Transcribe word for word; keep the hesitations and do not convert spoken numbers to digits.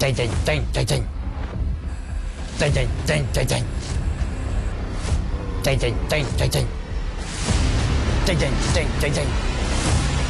Chanh chanh chanh chanh chanh. Chanh chanh chanh chanh chanh. Chanh chanh chanh chanh chanh. Chanh chanh chanh chanh chanh.